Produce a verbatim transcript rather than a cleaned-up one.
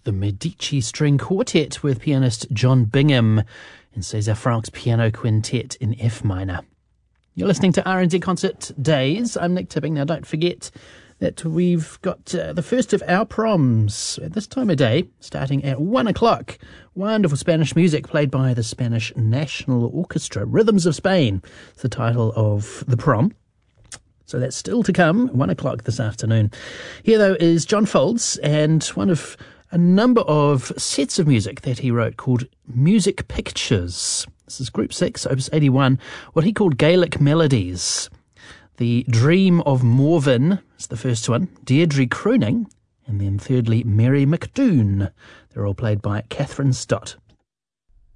the Medici String Quartet with pianist John Bingham and César Franck's Piano Quintet in F minor. You're listening to R and Z Concert Days. I'm Nick Tipping. Now, don't forget that we've got uh, the first of our proms at this time of day, starting at one o'clock. Wonderful Spanish music played by the Spanish National Orchestra. Rhythms of Spain is the title of the prom. So that's still to come, one o'clock this afternoon. Here, though, is John Folds and one of a number of sets of music that he wrote called Music Pictures. This is Group six, Opus eighty-one, what he called Gaelic Melodies. The Dream of Morven is the first one, Deirdre Crooning, and then thirdly, Mary McDoon. They're all played by Catherine Stott.